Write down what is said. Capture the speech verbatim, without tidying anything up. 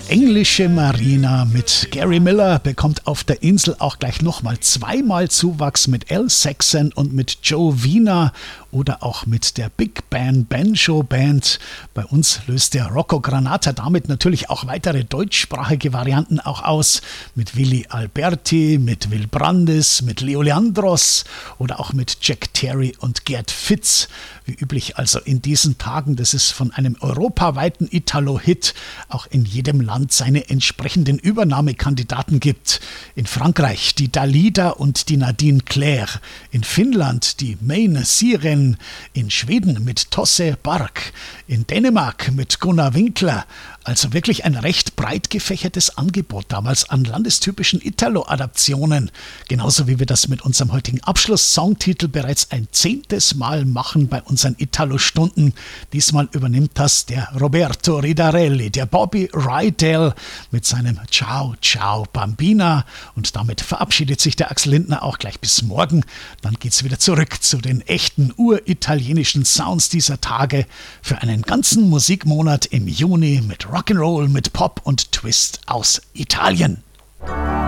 Englische Marina mit Gary Miller bekommt auf der Insel auch gleich nochmal zweimal Zuwachs mit Al Saxon und mit Joe Wiener oder auch mit der Big Band Banjo Band. Bei uns löst der Rocco Granata damit natürlich auch weitere deutschsprachige Varianten auch aus. Mit Willi Alberti, mit Will Brandes, mit Leo Leandros oder auch mit Jack Terry und Gerd Fitz. Wie üblich also in diesen Tagen, das ist von einem europaweiten Italo-Hit auch in jedem Land seine entsprechenden Übernahmekandidaten gibt. In Frankreich die Dalida und die Nadine Claire, in Finnland die Meine Siren, in Schweden mit Tosse Bark, in Dänemark mit Gunnar Winkler. Also wirklich ein recht breit gefächertes Angebot damals an landestypischen Italo-Adaptionen. Genauso wie wir das mit unserem heutigen Abschluss-Songtitel bereits ein zehntes Mal machen bei unseren Italo-Stunden. Diesmal übernimmt das der Roberto Ridarelli, der Bobby Rydell mit seinem Ciao, Ciao, Bambina. Und damit verabschiedet sich der Axel Lindner auch gleich bis morgen. Dann geht's wieder zurück zu den echten uritalienischen Sounds dieser Tage für einen ganzen Musikmonat im Juni mit Rock'n'Roll, mit Pop und Twist aus Italien.